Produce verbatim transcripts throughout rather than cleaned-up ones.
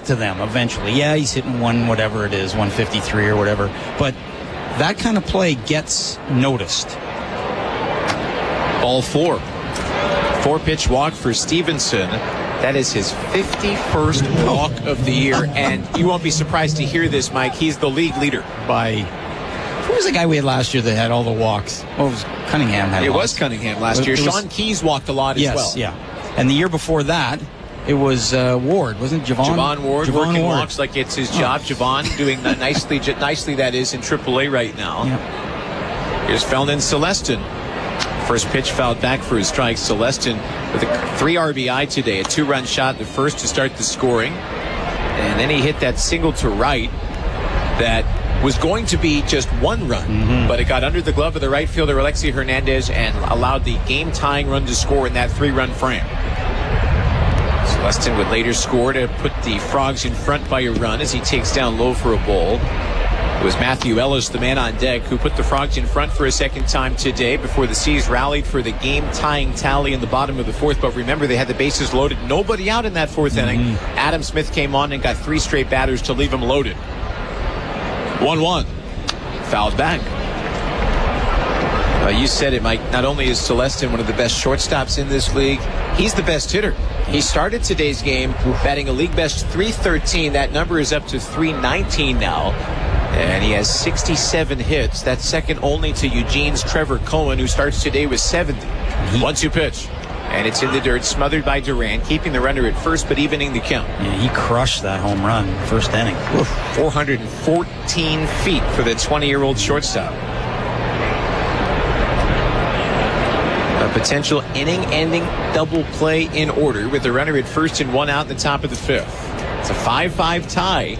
to them eventually. Yeah, he's hitting one, whatever it is, one fifty-three or whatever. But that kind of play gets noticed. Ball four. Four-pitch walk for Stevenson. That is his fifty-first walk of the year. And you won't be surprised to hear this, Mike. He's the league leader. By, who was the guy we had last year that had all the walks? Oh, it was Cunningham had It lots. was Cunningham last It- year. it was- Sean Keys walked a lot yes, as well. yeah. And the year before that, it was uh, Ward, wasn't it? Javon? Javon Ward Javon working Ward. walks like it's his job. Oh. Javon doing that nicely, j- nicely that is, in triple A right now. Yeah. Here's Felton Celestin. First pitch fouled back for his strike. Celestin with a three R B I today. A two-run shot, the first to start the scoring. And then he hit that single to right that was going to be just one run, mm-hmm. but it got under the glove of the right fielder, Alexi Hernandez, and allowed the game-tying run to score in that three-run frame. Celestin would later score to put the Frogs in front by a run as he takes down low for a ball. It was Matthew Ellis, the man on deck, who put the Frogs in front for a second time today before the Seas rallied for the game-tying tally in the bottom of the fourth. But remember, they had the bases loaded. Nobody out in that fourth mm-hmm. inning. Adam Smith came on and got three straight batters to leave him loaded. one one. Fouled back. Uh, you said it, Mike. Not only is Celestin one of the best shortstops in this league, he's the best hitter. He started today's game batting a league best three thirteen. That number is up to three nineteen now. And he has sixty-seven hits. That's second only to Eugene's Trevor Cohen, who starts today with seventy. one two pitch. And it's in the dirt, smothered by Duran, keeping the runner at first, but evening the count. Yeah, he crushed that home run first inning. Oof. four hundred fourteen feet for the twenty-year-old shortstop. A potential inning-ending double play in order with the runner at first and one out in the top of the fifth. It's a five five tie.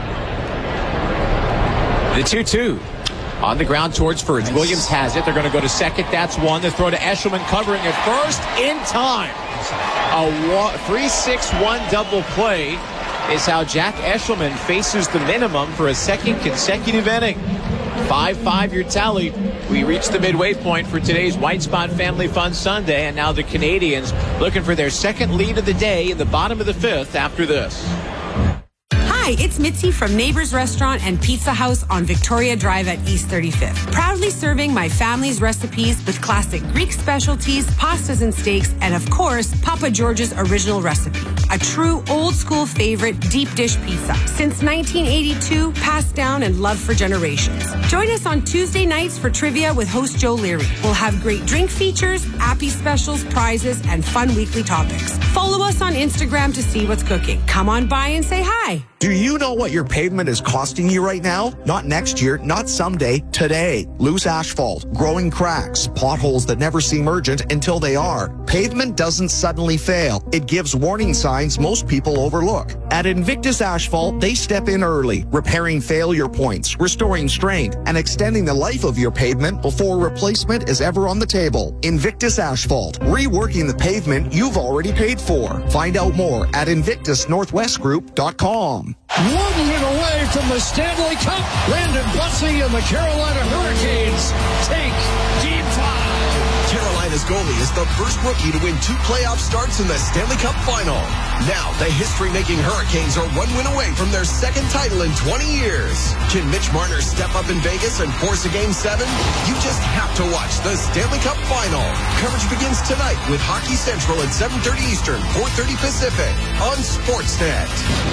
The two two. On the ground towards first. Nice. Williams has it. They're going to go to second. That's one. The throw to Eshelman covering at first in time. A three six one double play is how Jack Eshelman faces the minimum for a second consecutive inning. five five your tally. We reach the midway point for today's White Spot Family Fun Sunday, and now the Canadians looking for their second lead of the day in the bottom of the fifth after this. Hi, it's Mitzi from Neighbors Restaurant and Pizza House on Victoria Drive at East thirty-fifth. Proudly serving my family's recipes with classic Greek specialties, pastas and steaks, and of course, Papa George's original recipe. A true old-school favorite deep dish pizza. Since nineteen eighty-two, passed down and loved for generations. Join us on Tuesday nights for trivia with host Joe Leary. We'll have great drink features, appy specials, prizes, and fun weekly topics. Follow us on Instagram to see what's cooking. Come on by and say hi. Do you know what your pavement is costing you right now? Not next year, not someday, today. Loose asphalt, growing cracks, potholes that never seem urgent until they are. Pavement doesn't suddenly fail. It gives warning signs most people overlook. At Invictus Asphalt, they step in early, repairing failure points, restoring strength, and extending the life of your pavement before replacement is ever on the table. Invictus Asphalt, reworking the pavement you've already paid for. Find out more at invictus northwest group dot com. One win away from the Stanley Cup. Brandon Bussey and the Carolina Hurricanes take game five. Carolina's goalie is the first rookie to win two playoff starts in the Stanley Cup final. Now, the history-making Hurricanes are one win away from their second title in twenty years. Can Mitch Marner step up in Vegas and force a game seven? You just have to watch the Stanley Cup final. Coverage begins tonight with Hockey Central at seven thirty Eastern, four thirty Pacific on Sportsnet.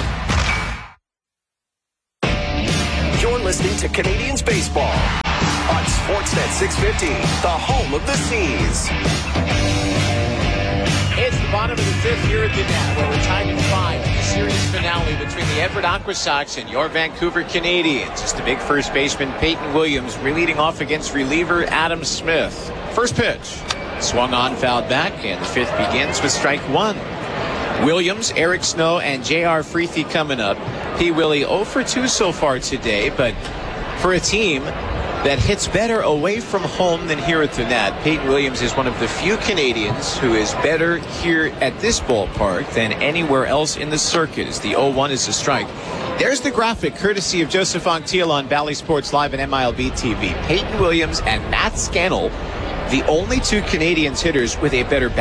You're listening to Canadians Baseball on Sportsnet six fifty, the home of the Seas. It's the bottom of the fifth here at the net, where we're tied at five in the series finale between the Everett Aqua Sox and your Vancouver Canadians. It's the big first baseman Peyton Williams leading off against reliever Adam Smith. First pitch, swung on, fouled back, and the fifth begins with strike one. Williams, Eric Snow, and J R Freethy coming up. P. Willie oh for two so far today, but for a team that hits better away from home than here at the net, Peyton Williams is one of the few Canadians who is better here at this ballpark than anywhere else in the circuit, as the oh one is a strike. There's the graphic, courtesy of Joseph Anctil on Bally Sports Live and M I L B T V. Peyton Williams and Matt Scannell, the only two Canadians hitters with a better